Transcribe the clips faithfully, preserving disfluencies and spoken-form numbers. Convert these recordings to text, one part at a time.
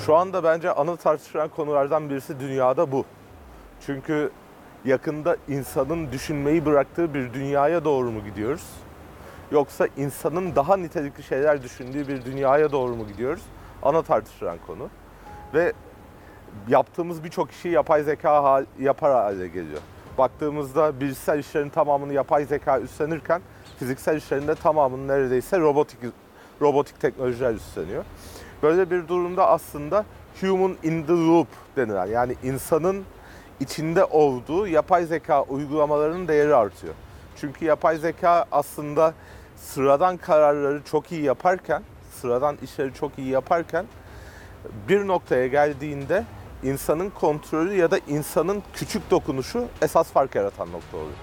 Şu anda bence ana tartışılan konulardan birisi dünyada bu. Çünkü yakında insanın düşünmeyi bıraktığı bir dünyaya doğru mu gidiyoruz? Yoksa insanın daha nitelikli şeyler düşündüğü bir dünyaya doğru mu gidiyoruz? Ana tartışılan konu. Ve yaptığımız birçok işi yapay zeka hal, yapar hale geliyor. Baktığımızda bilişsel işlerin tamamını yapay zeka üstlenirken fiziksel işlerin de tamamını neredeyse robotik robotik teknolojiler üstleniyor. Böyle bir durumda aslında human in the loop denilen, yani insanın içinde olduğu yapay zeka uygulamalarının değeri artıyor. Çünkü yapay zeka aslında sıradan kararları çok iyi yaparken, sıradan işleri çok iyi yaparken bir noktaya geldiğinde insanın kontrolü ya da insanın küçük dokunuşu esas fark yaratan nokta oluyor.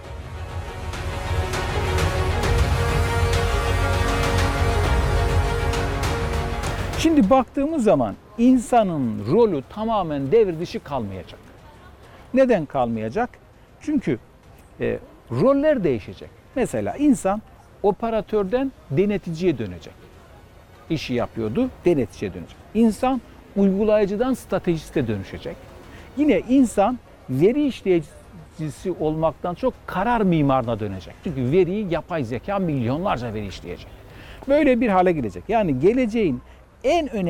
Şimdi baktığımız zaman insanın rolü tamamen devir dışı kalmayacak. Neden kalmayacak? Çünkü e, roller değişecek. Mesela insan operatörden deneticiye dönecek. İşi yapıyordu, deneticiye dönecek. İnsan uygulayıcıdan stratejiste dönüşecek. Yine insan veri işleyicisi olmaktan çok karar mimarına dönecek. Çünkü veriyi yapay zeka milyonlarca veri işleyecek. Böyle bir hale gelecek. Yani geleceğin en önemli